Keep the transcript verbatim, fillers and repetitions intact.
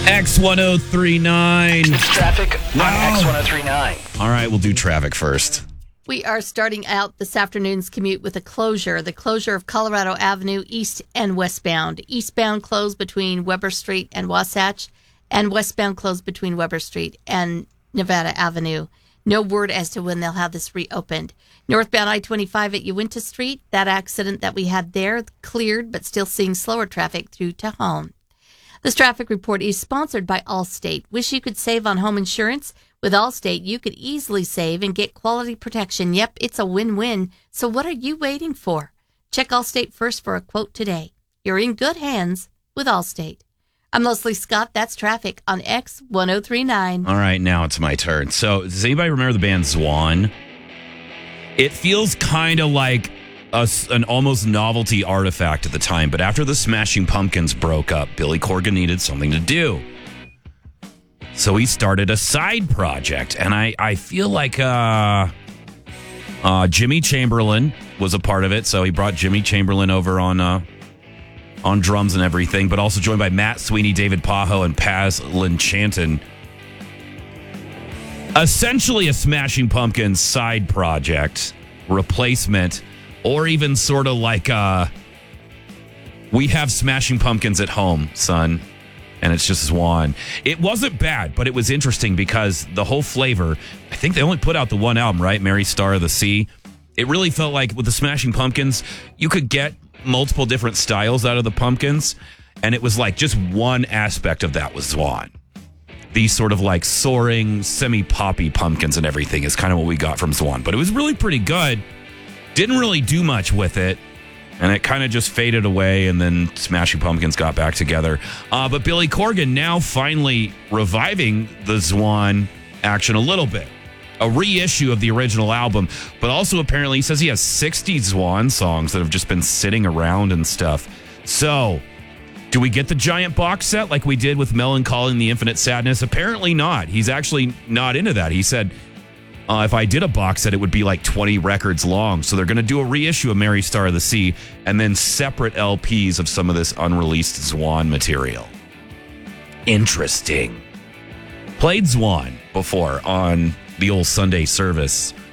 X ten thirty-nine. Traffic on Wow. X ten thirty-nine. All right, we'll do traffic first. We are starting out this afternoon's commute with a closure. The closure of Colorado Avenue east and westbound. Eastbound closed between Weber Street and Wasatch, and westbound closed between Weber Street and Nevada Avenue. No word as to when they'll have this reopened. Northbound I twenty-five at Uinta Street, that accident that we had there cleared, but still seeing slower traffic through to home. This traffic report is sponsored by Allstate. Wish you could save on home insurance? With Allstate, you could easily save and get quality protection. Yep, it's a win-win. So what are you waiting for? Check Allstate first for a quote today. You're in good hands with Allstate. I'm Leslie Scott. That's traffic on X ten thirty-nine. All right, now it's my turn. So, does anybody remember the band Zwan? It feels kind of like a, an almost novelty artifact at the time, but after the Smashing Pumpkins broke up, Billy Corgan needed something to do. So he started a side project, and I, I feel like uh, uh, Jimmy Chamberlain was a part of it, so he brought Jimmy Chamberlain over on uh, on drums and everything, but also joined by Matt Sweeney, David Pajo, and Paz Linchanton. Essentially a Smashing Pumpkins side project, replacement, or even sort of like uh, we have Smashing Pumpkins at home, son, and it's just Zwan. It wasn't bad, but it was interesting because the whole flavor, I think they only put out the one album, right? Mary Star of the Sea. It really felt like with the Smashing Pumpkins, you could get multiple different styles out of the Pumpkins, and it was like just one aspect of that was Zwan. These sort of like soaring, semi-poppy pumpkins and everything is kind of what we got from Zwan. But it was really pretty good. Didn't really do much with it. And it kind of just faded away, and then Smashing Pumpkins got back together. Uh, but Billy Corgan now finally reviving the Zwan action a little bit. A reissue of the original album, but also apparently he says he has sixty Zwan songs that have just been sitting around and stuff. So, do we get the giant box set like we did with Melancholy and the Infinite Sadness? Apparently not. He's actually not into that. He said, uh, if I did a box set, it would be like twenty records long. So they're going to do a reissue of Mary Star of the Sea and then separate L Ps of some of this unreleased Zwan material. Interesting. Played Zwan before on the old Sunday service